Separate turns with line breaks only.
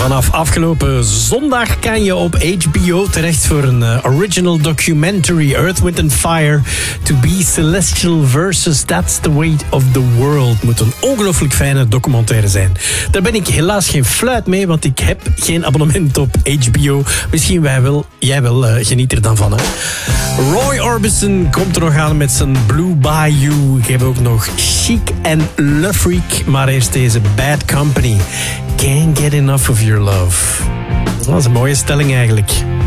Vanaf afgelopen zondag kan je op HBO terecht voor een original documentary, Earth, Wind and Fire, To Be Celestial versus That's the Way of the World. Moet een ongelooflijk fijne documentaire zijn. Daar ben ik helaas geen fluit mee, want ik heb geen abonnement op HBO. Misschien jij wel, geniet er dan van. Hè? Roy Orbison komt er nog aan met zijn Blue Bayou. Ik heb ook nog Chic en Le Freak, maar eerst deze Bad Company. Can't get enough of your love. Dat is een mooie stelling eigenlijk.